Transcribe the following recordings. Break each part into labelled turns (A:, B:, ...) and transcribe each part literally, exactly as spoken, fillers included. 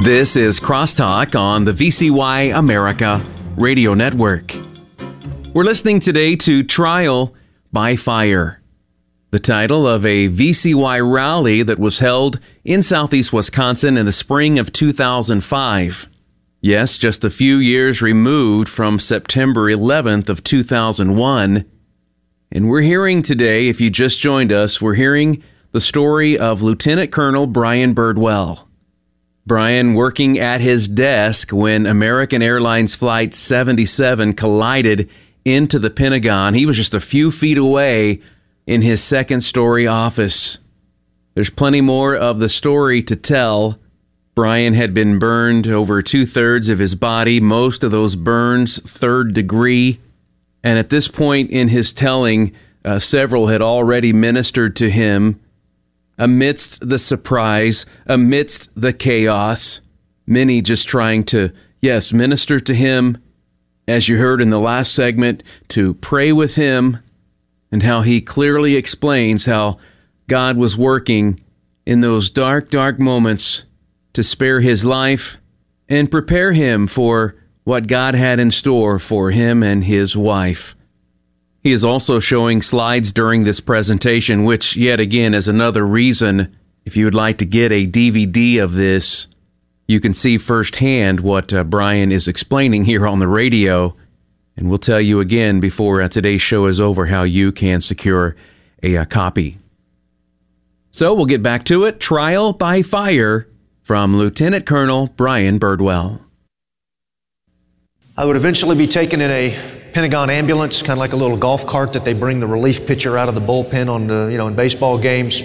A: This is Crosstalk on the V C Y America Radio Network. We're listening today to Trial by Fire, the title of a V C Y rally that was held in southeast Wisconsin in the spring of two thousand five. Yes, just a few years removed from September eleventh of two thousand one. And we're hearing today, if you just joined us, we're hearing the story of Lieutenant Colonel Brian Birdwell. Brian working at his desk when American Airlines Flight seventy-seven collided into the Pentagon. He was just a few feet away in his second-story office. There's plenty more of the story to tell. Brian had been burned over two-thirds of his body, most of those burns third degree. And at this point in his telling, uh, several had already ministered to him. Amidst the surprise, amidst the chaos, many just trying to, yes, minister to him, as you heard in the last segment, to pray with him, and how he clearly explains how God was working in those dark, dark moments to spare his life and prepare him for what God had in store for him and his wife. He is also showing slides during this presentation, which yet again is another reason, if you would like to get a D V D of this, you can see firsthand what uh, Brian is explaining here on the radio. And we'll tell you again before uh, today's show is over how you can secure a, a copy. So we'll get back to it. Trial by Fire from Lieutenant Colonel Brian Birdwell.
B: I would eventually be taken in a Pentagon ambulance, kind of like a little golf cart that they bring the relief pitcher out of the bullpen on the, you know, in baseball games.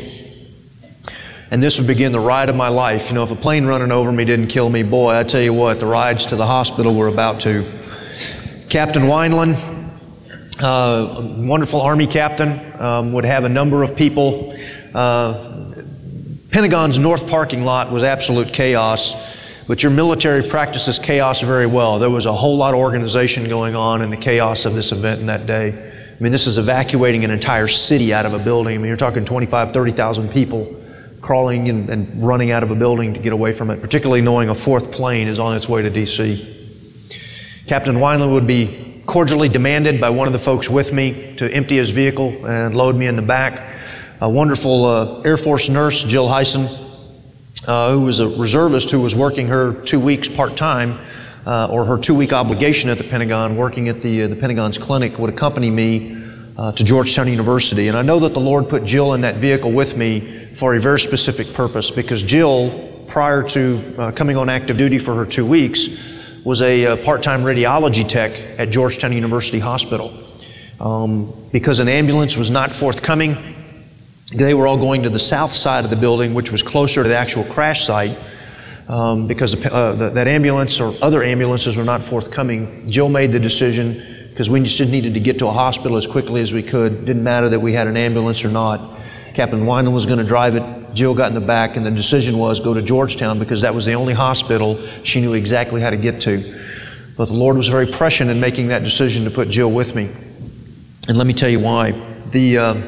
B: And this would begin the ride of my life. You know, if a plane running over me didn't kill me, boy, I tell you what, the rides to the hospital were about to. Captain Wineland, uh, a wonderful Army captain, um, would have a number of people. Uh, Pentagon's north parking lot was absolute chaos. But your military practices chaos very well. There was a whole lot of organization going on in the chaos of this event in that day. I mean, this is evacuating an entire city out of a building. I mean, you're talking twenty-five, thirty thousand people crawling and, and running out of a building to get away from it, particularly knowing a fourth plane is on its way to D C. Captain Wineland would be cordially demanded by one of the folks with me to empty his vehicle and load me in the back. A wonderful uh, Air Force nurse, Jill Hyson, Uh, who was a reservist who was working her two weeks part-time, uh, or her two-week obligation at the Pentagon, working at the, uh, the Pentagon's clinic, would accompany me uh, to Georgetown University. And I know that the Lord put Jill in that vehicle with me for a very specific purpose, because Jill, prior to uh, coming on active duty for her two weeks, was a uh, part-time radiology tech at Georgetown University Hospital. Um, because an ambulance was not forthcoming, they were all going to the south side of the building, which was closer to the actual crash site, um, because uh, the, that ambulance or other ambulances were not forthcoming. Jill made the decision, because we just needed to get to a hospital as quickly as we could. Didn't matter that we had an ambulance or not. Captain Wineland was going to drive it. Jill got in the back, and the decision was go to Georgetown, because that was the only hospital she knew exactly how to get to. But the Lord was very prescient in making that decision to put Jill with me. And let me tell you why. The uh,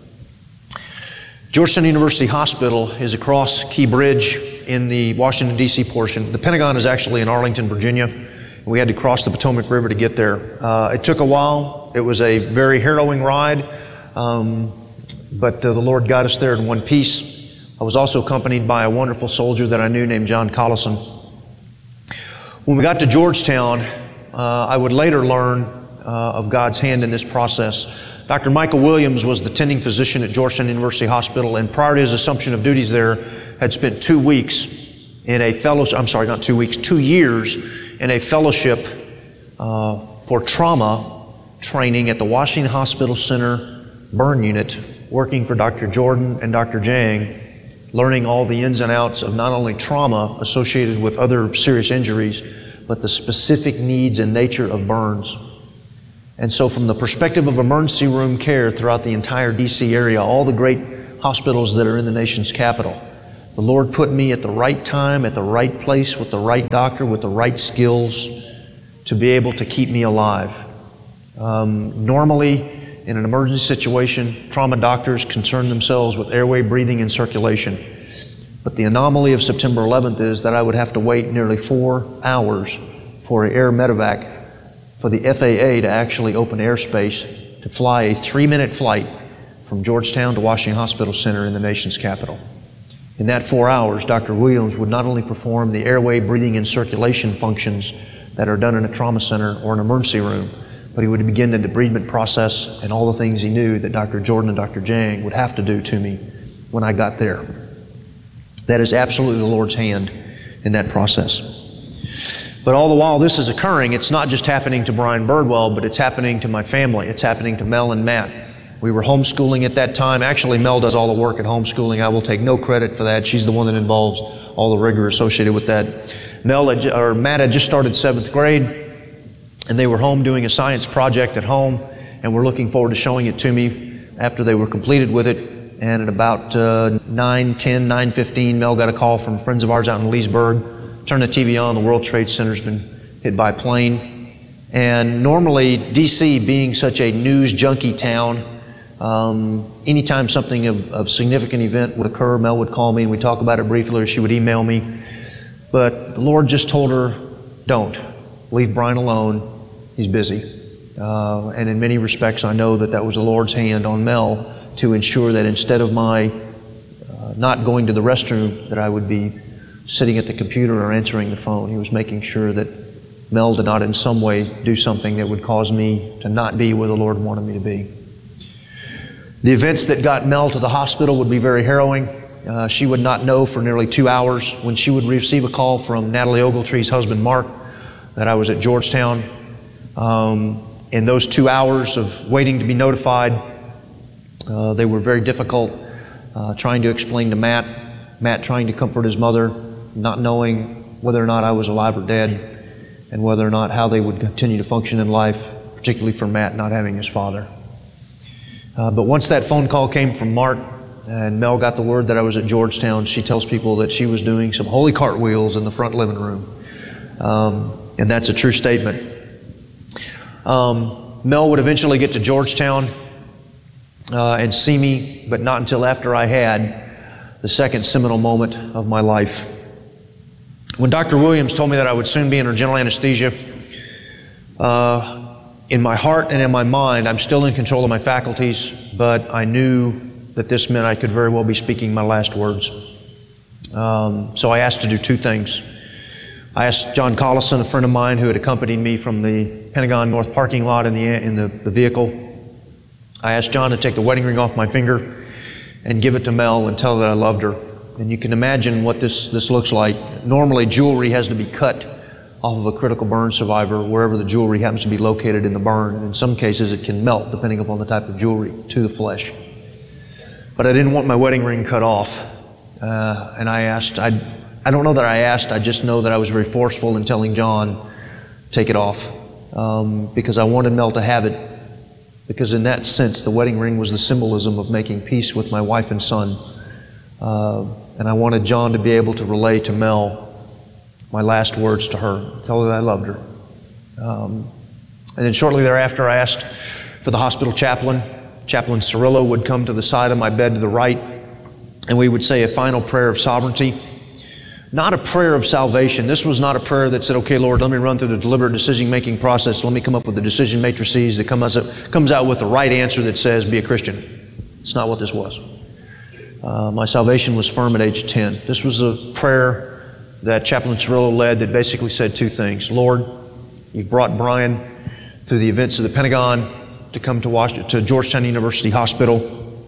B: Georgetown University Hospital is across Key Bridge in the Washington, D C portion. The Pentagon is actually in Arlington, Virginia. We had to cross the Potomac River to get there. Uh, it took a while. It was a very harrowing ride, um, but uh, the Lord got us there in one piece. I was also accompanied by a wonderful soldier that I knew named John Collison. When we got to Georgetown, uh, I would later learn uh, of God's hand in this process. Doctor Michael Williams was the tending physician at Georgetown University Hospital, and prior to his assumption of duties there, had spent two weeks in a fellowship, I'm sorry, not two weeks, two years in a fellowship uh, for trauma training at the Washington Hospital Center burn unit, working for Doctor Jordan and Doctor Jang, learning all the ins and outs of not only trauma associated with other serious injuries, but the specific needs and nature of burns. And so from the perspective of emergency room care throughout the entire D C area, all the great hospitals that are in the nation's capital, the Lord put me at the right time, at the right place, with the right doctor, with the right skills to be able to keep me alive. Um, normally, in an emergency situation, trauma doctors concern themselves with airway, breathing, and circulation. But the anomaly of September eleventh is that I would have to wait nearly four hours for an air medevac for the F A A to actually open airspace to fly a three-minute flight from Georgetown to Washington Hospital Center in the nation's capital. In that four hours, Doctor Williams would not only perform the airway, breathing, and circulation functions that are done in a trauma center or an emergency room, but he would begin the debridement process and all the things he knew that Doctor Jordan and Doctor Jang would have to do to me when I got there. That is absolutely the Lord's hand in that process. But all the while this is occurring, it's not just happening to Brian Birdwell, but it's happening to my family. It's happening to Mel and Matt. We were homeschooling at that time. Actually, Mel does all the work at homeschooling. I will take no credit for that. She's the one that involves all the rigor associated with that. Mel had, or Matt had just started seventh grade, and they were home doing a science project at home, and we're looking forward to showing it to me after they were completed with it. And at about uh, nine ten, nine fifteen, Mel got a call from friends of ours out in Leesburg. Turned the T V on, the World Trade Center's been hit by a plane. And normally, D C being such a news junkie town, um, anytime something of, of significant event would occur, Mel would call me and we'd talk about it briefly, or she would email me. But the Lord just told her, don't. Leave Brian alone. He's busy. Uh, and in many respects, I know that that was the Lord's hand on Mel to ensure that instead of my uh, not going to the restroom, that I would be sitting at the computer or answering the phone. He was making sure that Mel did not in some way do something that would cause me to not be where the Lord wanted me to be. The events that got Mel to the hospital would be very harrowing. Uh, she would not know for nearly two hours when she would receive a call from Natalie Ogletree's husband, Mark, that I was at Georgetown. Um, in those two hours of waiting to be notified, uh, they were very difficult, uh, trying to explain to Matt, Matt trying to comfort his mother, not knowing whether or not I was alive or dead, and whether or not how they would continue to function in life, particularly for Matt not having his father. Uh, but once that phone call came from Mark, and Mel got the word that I was at Georgetown, she tells people that she was doing some holy cartwheels in the front living room. Um, and that's a true statement. Um, Mel would eventually get to Georgetown uh, and see me, but not until after I had the second seminal moment of my life. When Doctor Williams told me that I would soon be under general anesthesia, uh, in my heart and in my mind, I'm still in control of my faculties, but I knew that this meant I could very well be speaking my last words. Um, so I asked to do two things. I asked John Collison, a friend of mine who had accompanied me from the Pentagon North parking lot in the, in the, the vehicle. I asked John to take the wedding ring off my finger and give it to Mel and tell her that I loved her. And you can imagine what this, this looks like. Normally, jewelry has to be cut off of a critical burn survivor wherever the jewelry happens to be located in the burn. And in some cases, it can melt depending upon the type of jewelry to the flesh. But I didn't want my wedding ring cut off. Uh, and I asked, I, I don't know that I asked, I just know that I was very forceful in telling John, take it off. Um, because I wanted Mel to have it. Because in that sense, the wedding ring was the symbolism of making peace with my wife and son. Uh, and I wanted John to be able to relay to Mel my last words to her, tell her that I loved her. Um, and then shortly thereafter, I asked for the hospital chaplain. Chaplain Cirillo would come to the side of my bed to the right, and we would say a final prayer of sovereignty. Not a prayer of salvation. This was not a prayer that said, okay, Lord, let me run through the deliberate decision-making process. Let me come up with the decision matrices that come out, comes out with the right answer that says, be a Christian. It's not what this was. Uh, my salvation was firm at age ten. This was a prayer that Chaplain Cirillo led that basically said two things. Lord, you've brought Brian through the events of the Pentagon to come to, Washington, to Georgetown University Hospital.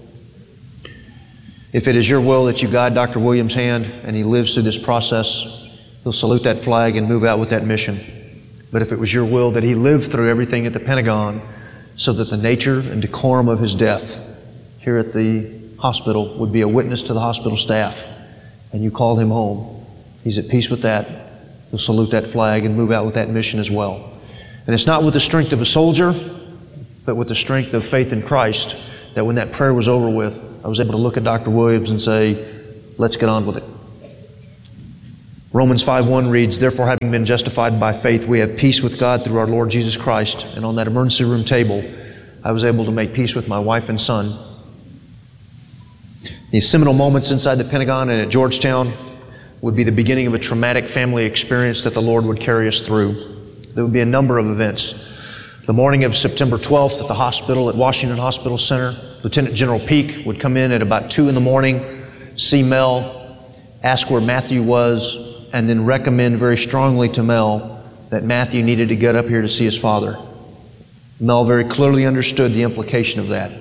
B: If it is your will that you guide Doctor Williams' hand and he lives through this process, he'll salute that flag and move out with that mission. But if it was your will that he lived through everything at the Pentagon so that the nature and decorum of his death here at the hospital would be a witness to the hospital staff, and you called him home, he's at peace with that. He'll salute that flag and move out with that mission as well. And it's not with the strength of a soldier, but with the strength of faith in Christ that when that prayer was over with, I was able to look at Doctor Williams and say, let's get on with it. Romans five one reads, therefore, having been justified by faith, we have peace with God through our Lord Jesus Christ. And on that emergency room table, I was able to make peace with my wife and son. These seminal moments inside the Pentagon and at Georgetown would be the beginning of a traumatic family experience that the Lord would carry us through. There would be a number of events. The morning of September twelfth at the hospital, at Washington Hospital Center, Lieutenant General Peake would come in at about two in the morning, see Mel, ask where Matthew was, and then recommend very strongly to Mel that Matthew needed to get up here to see his father. Mel very clearly understood the implication of that.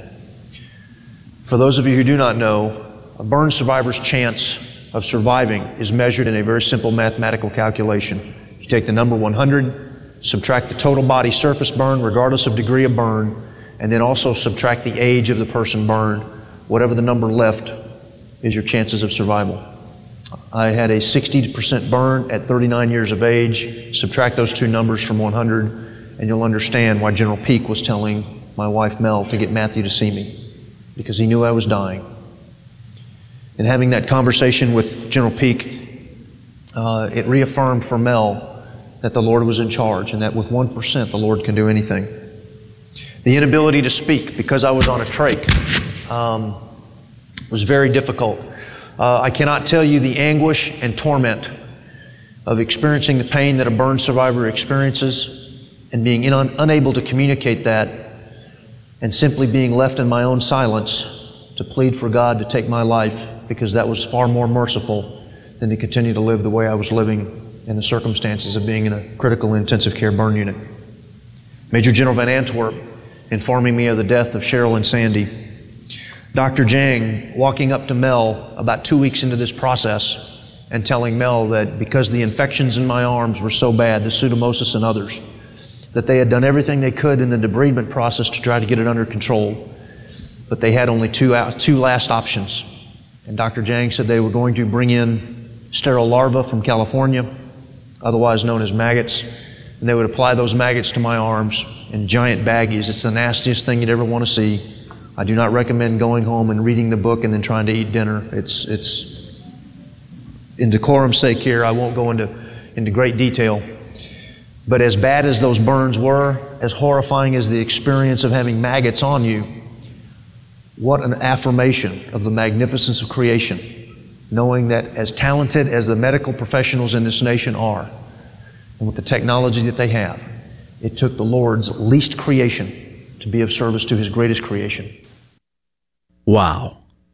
B: For those of you who do not know, a burn survivor's chance of surviving is measured in a very simple mathematical calculation. You take the number one hundred, subtract the total body surface burn regardless of degree of burn, and then also subtract the age of the person burned. Whatever the number left is your chances of survival. I had a sixty percent burn at thirty-nine years of age. Subtract those two numbers from one hundred, and you'll understand why General Peake was telling my wife Mel to get Matthew to see me, because he knew I was dying. And having that conversation with General Peake, uh, it reaffirmed for Mel that the Lord was in charge and that with one percent the Lord can do anything. The inability to speak because I was on a trach um, was very difficult. Uh, I cannot tell you the anguish and torment of experiencing the pain that a burn survivor experiences and being in, un, unable to communicate that and simply being left in my own silence to plead for God to take my life, because that was far more merciful than to continue to live the way I was living in the circumstances of being in a critical intensive care burn unit. Major General Van Antwerp informing me of the death of Cheryl and Sandy. Doctor Jang walking up to Mel about two weeks into this process and telling Mel that because the infections in my arms were so bad, the pseudomosis and others, that they had done everything they could in the debridement process to try to get it under control, but they had only two, two last options. And Doctor Jang said they were going to bring in sterile larvae from California, otherwise known as maggots, and they would apply those maggots to my arms in giant baggies. It's the nastiest thing you'd ever want to see. I do not recommend going home and reading the book and then trying to eat dinner. It's, it's in decorum's sake here, I won't go into, into great detail. But as bad as those burns were, as horrifying as the experience of having maggots on you, what an affirmation of the magnificence of creation, knowing that as talented as the medical professionals in this nation are, and with the technology that they have, it took the Lord's least creation to be of service to His greatest creation.
A: Wow.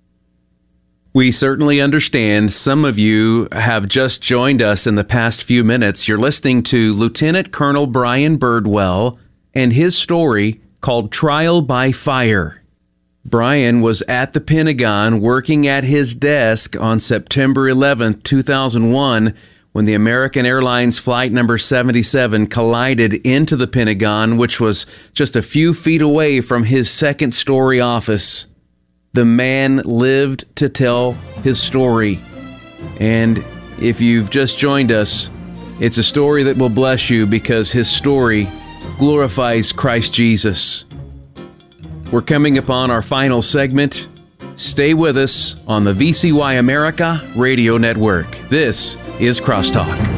A: We certainly understand some of you have just joined us in the past few minutes. You're listening to Lieutenant Colonel Brian Birdwell and his story called Trial by Fire. Brian was at the Pentagon working at his desk on September eleventh, two thousand one, when the American Airlines flight number seventy-seven collided into the Pentagon, which was just a few feet away from his second-story office. The man lived to tell his story. And if you've just joined us, it's a story that will bless you because his story glorifies Christ Jesus. We're coming upon our final segment. Stay with us on the V C Y America Radio Network. This is Crosstalk.